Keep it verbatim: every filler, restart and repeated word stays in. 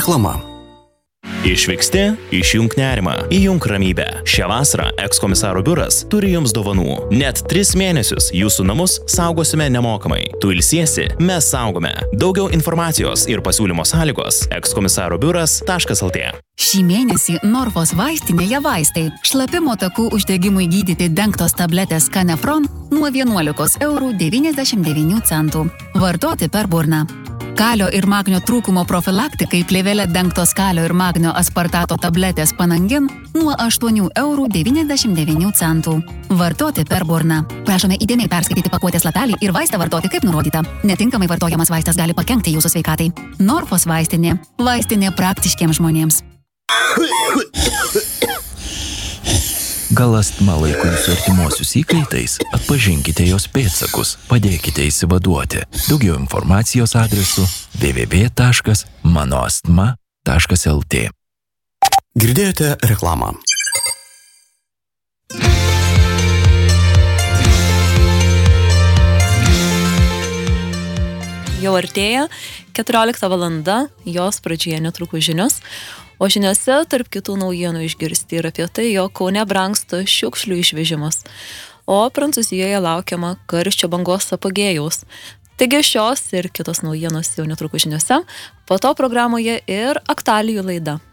Reklama. Išvyksti, išjunk nerimą, įjunk ramybę. Šią vasarą ekskomisaro biuras turi jums dovanų. Net tris mėnesius jūsų namus saugosime nemokamai. Tu ilsiesi, mes saugome. Daugiau informacijos ir pasiūlymo sąlygos ekskomisaro biuras taškas el tė. Šį mėnesį Norfos vaistinėje vaistai. Šlapimo takų uždegimui gydyti dengtos tabletės Canefron nuo vienuolikos eurų devyniasdešimt devynių centų. Vartoti per burną. Kalio ir magnio trūkumo profilaktikai plėvelė dengtos kalio ir magnio aspartato tabletės Panangin nuo aštuonių eurų devyniasdešimt devynių centų. Vartoti per burną. Prašome įdėmiai perskaityti pakuotės lapelį ir vaistą vartoti kaip nurodyta. Netinkamai vartojamas vaistas gali pakenkti jūsų sveikatai. Norfos vaistinė. Vaistinė praktiškiems žmonėms. Gal astma laiko jūsų artimuosius įkaitais? Atpažinkite jos pėdsakus, padėkite įsivaduoti. Daugiau informacijos adresu w w w taškas mano astma taškas el tė. Girdėjote reklamą. Jau artėja keturiolikta valanda, jos pradžioje netrukus žinios. O žiniose tarp kitų naujienų išgirsti ir apie tai, jog Kaune brangsta šiukšlių išvežimas, o Prancūzijoje laukiama karščio bangos apogėjaus. Taigi šios ir kitos naujienos jau netrukus žiniose, po to programoje ir aktualijų laida.